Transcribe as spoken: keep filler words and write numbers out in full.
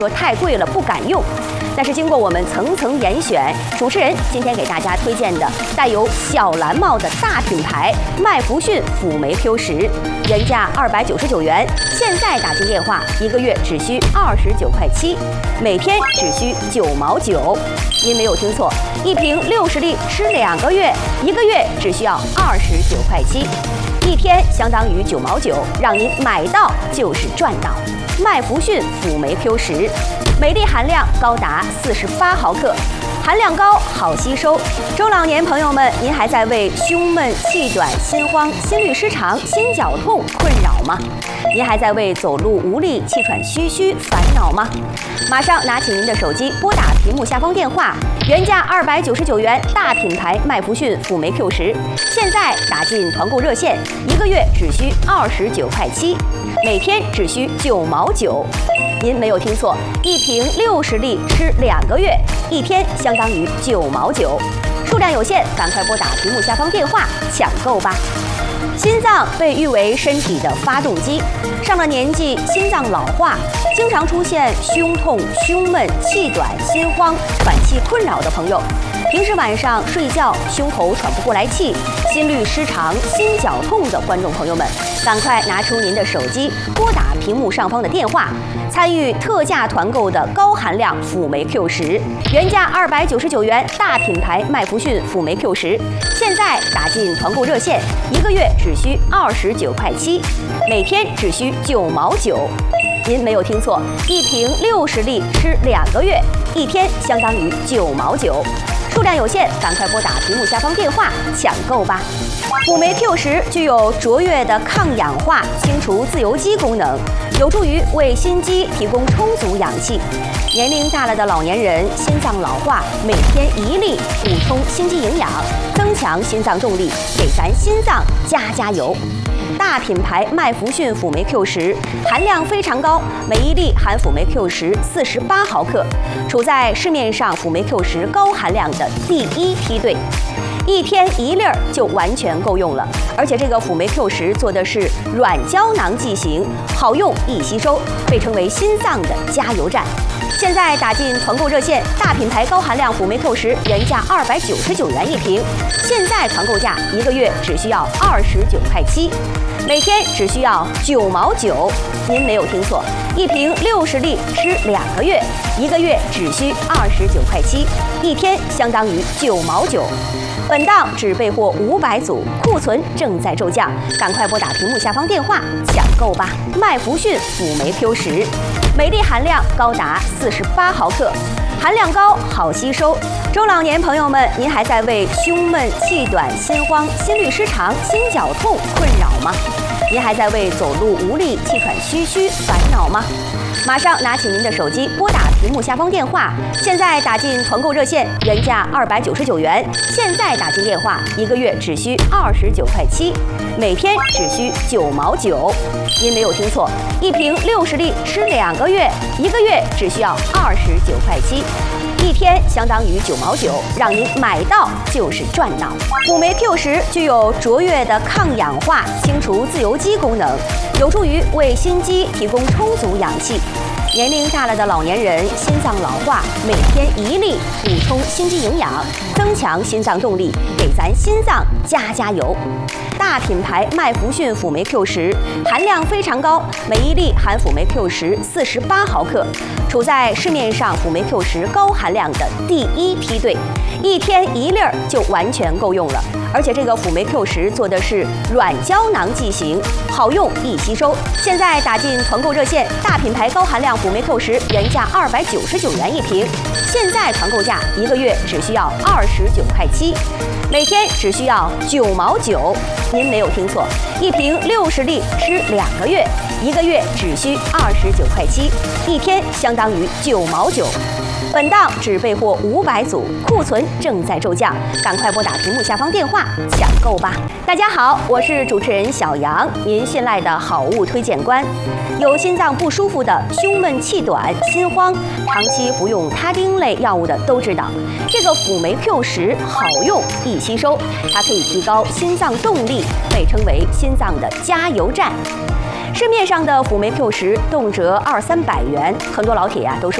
说太贵了不敢用，但是经过我们层层严选，主持人今天给大家推荐的带有小蓝帽的大品牌麦弗逊辅酶 Q 十，原价二百九十九元，现在打进电话一个月只需二十九块七，每天只需九毛九。您没有听错，一瓶六十粒吃两个月，一个月只需要二十九块七，一天相当于九毛九，让您买到就是赚到。麦弗逊辅酶 Q 十，镁粒含量高达四十八毫克，含量高，好吸收。中老年朋友们，您还在为胸闷、气短、心慌、心律失常、心绞痛困扰吗？您还在为走路无力、气喘吁吁烦恼吗？马上拿起您的手机，拨打屏幕下方电话，原价二百九十九元，大品牌麦弗逊辅酶 Q 十，现在打进团购热线，一个月只需二十九块七，每天只需九毛九。您没有听错，一瓶六十粒吃两个月，一天相当于九毛九。数量有限，赶快拨打屏幕下方电话抢购吧。心脏被誉为身体的发动机，上了年纪，心脏老化，经常出现胸痛、胸闷、气短、心慌、喘气困扰的朋友，平时晚上睡觉胸口喘不过来气、心律失常、心绞痛的观众朋友们，赶快拿出您的手机，拨打屏幕上方的电话，参与特价团购的高含量辅酶 Q 十，原价二百九十九元，大品牌麦弗逊辅酶 Q 十，现在打进团购热线，一个月只需二十九块七，每天只需九毛九。您没有听错，一瓶六十粒吃两个月，一天相当于九毛九。数量有限，赶快拨打屏幕下方电话抢购吧。辅酶 Q 十具有卓越的抗氧化、清除自由基功能，有助于为心肌提供充足氧气。年龄大了的老年人心脏老化，每天一粒补充心肌营养，增强心脏动力，给咱心脏加加油。大品牌麦弗逊辅酶 Q 十含量非常高，每一粒含辅酶 Q 十四十八毫克，处在市面上辅酶 Q 十高含量的第一梯队。一天一粒儿就完全够用了，而且这个辅酶 Q 十做的是软胶囊剂型，好用易吸收，被称为心脏的加油站。现在打进团购热线，大品牌高含量辅酶 Q 十原价二百九十九元一瓶，现在团购价一个月只需要二十九块七，每天只需要九毛九。您没有听错，一瓶六十粒吃两个月，一个月只需二十九块七，一天相当于九毛九。本档只备货五百组，库存正在骤降，赶快拨打屏幕下方电话抢购吧。麦弗逊辅酶 Q 十，镁粒含量高达四十八毫克，含量高，好吸收。中老年朋友们，您还在为胸闷、气短、心慌、心律失常、心绞痛困扰吗？您还在为走路无力、气喘吁吁烦恼吗？马上拿起您的手机，拨打屏幕下方电话，现在打进团购热线，原价二百九十九元，现在打进电话，一个月只需二十九块七，每天只需九毛九。您没有听错，一瓶六十粒吃两个月，一个月只需要二十九块七。一天相当于九毛九，让您买到就是赚到。辅酶 Q 十具有卓越的抗氧化、清除自由基功能，有助于为心肌提供充足氧气。年龄大了的老年人心脏老化，每天一粒补充心肌营养，增强心脏动力，给咱心脏加加油。大品牌麦弗逊辅酶 Q 十含量非常高，每一粒含辅酶 Q 十四十八毫克，处在市面上辅酶 Q 十高含量的第一梯队，一天一粒儿就完全够用了。而且这个辅酶 Q 十做的是软胶囊剂型，好用易吸收。现在打进团购热线，大品牌高含量辅酶 Q 十原价二百九十九元一瓶，现在团购价一个月只需要二十九块七，每天只需要九毛九。您没有听错，一瓶六十粒吃两个月，一个月只需二十九块七，一天相当于九毛九。本档只备货五百组，库存正在骤降，赶快拨打屏幕下方电话抢购吧。大家好，我是主持人小杨，您信赖的好物推荐官。有心脏不舒服的、胸闷气短、心慌，长期服用他汀类药物的都知道，这个辅酶 Q 十好用易吸收，它可以提高心脏动力，被称为心脏的加油站。 市面上的辅酶 Q 十动辄二三百元，很多老铁呀、啊、都说。